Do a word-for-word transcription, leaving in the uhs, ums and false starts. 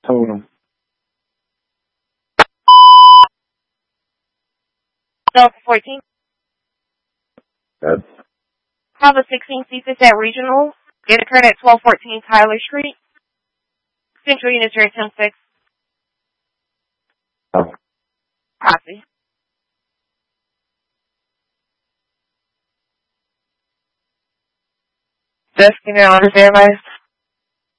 Total. Delta fourteen. That's Have a sixteen C F I S at Regional. It occurred at twelve fourteen Tyler Street. Central Unitary ten six. oh. Copy. Destiny, I understand,